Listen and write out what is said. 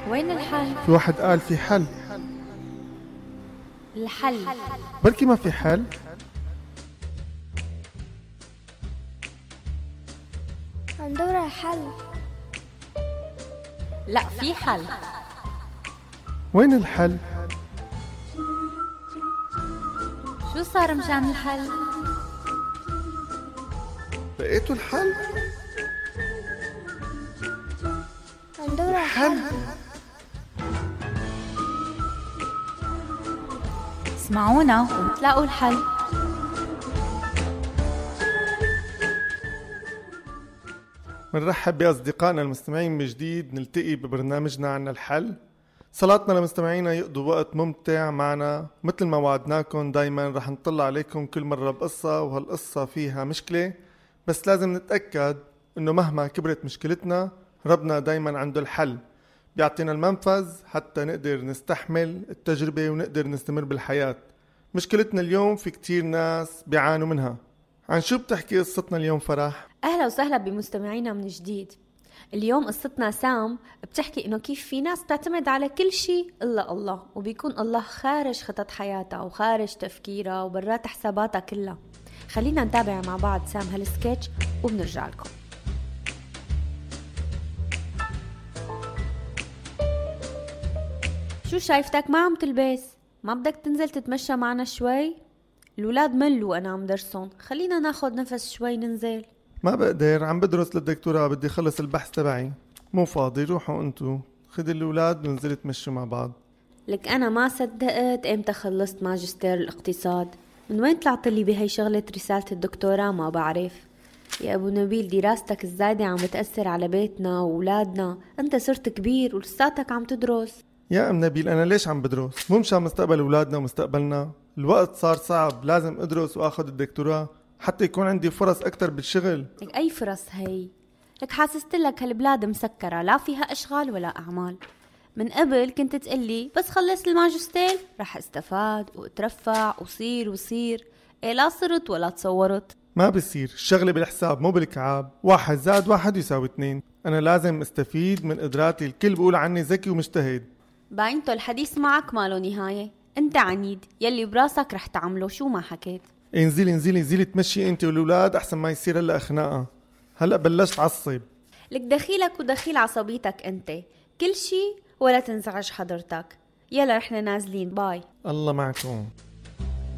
وين الحل؟ في واحد قال في حل. الحل بركي ما في حل. عم دور على حل. لا، في حل. وين الحل؟ شو صار مشان الحل؟ لقيتوا الحل؟ عم دور على حل. اسمعونا وتلاقوا الحل. بنرحب بأصدقائنا المستمعين من جديد، نلتقي ببرنامجنا عنا الحل. صلاتنا لمستمعينا يقضوا وقت ممتع معنا، مثل ما وعدناكم دايما رح نطلع عليكم كل مرة بقصة، وهالقصة فيها مشكلة، بس لازم نتأكد انه مهما كبرت مشكلتنا ربنا دايما عنده الحل، بيعطينا المنفذ حتى نقدر نستحمل التجربة ونقدر نستمر بالحياة. مشكلتنا اليوم في كتير ناس بيعانوا منها. عن شو بتحكي قصتنا اليوم فرح؟ أهلا وسهلا بمستمعينا من جديد. اليوم قصتنا سام بتحكي إنه كيف في ناس بتعتمد على كل شيء إلا الله، وبيكون الله خارج خطط حياتها وخارج تفكيرها وبرات حساباتها كلها. خلينا نتابع مع بعض سام هالسكتش وبنرجع لكم. شو شايفتك ما عم تلبس؟ ما بدك تنزل تتمشى معنا شوي؟ الولاد ملوا أنا عم درسهم، خلينا ناخد نفس شوي ننزل. ما بقدر، عم بدرس للدكتوراه، بدي خلص البحث تبعي، مو فاضي. روحوا انتو، خذ الأولاد وننزل تمشوا مع بعض. لك أنا ما صدقت إمتى خلصت ماجستير الاقتصاد. من وين طلعت لي بهي شغلة رسالة الدكتوراه؟ ما بعرف. يا أبو نبيل، دراستك الزايدة عم بتأثر على بيتنا وولادنا، أنت صرت كبير ولساتك عم تدرس. يا أم نبيل، أنا ليش عم بدرس؟ مو مشان مستقبل أولادنا ومستقبلنا؟ الوقت صار صعب، لازم أدرس وأخذ الدكتوراه حتى يكون عندي فرص أكتر بالشغل. لك أي فرص هي؟ لك حاسست لك هالبلاد مسكرة، لا فيها أشغال ولا أعمال. من قبل كنت تقلي بس خلص الماجستير رح استفاد واترفع وصير. إيه، لا صرت ولا تصورت. ما بصير، الشغلة بالحساب مو بالكعاب. 1+1=2. أنا لازم استفيد من قدراتي. الكل بقول عني ذكي ومجتهد. باينتو الحديث معك ما له نهاية. انت عنيد، يلي براسك رح تعمله. شو ما حكيت؟ انزلي تمشي انت والولاد احسن ما يصير هلا خناقه. هلا بلشت عصب. لك دخيلك ودخيل عصبيتك انت، كل شي ولا تنزعج حضرتك. يلا رحنا نازلين، باي. الله معكم.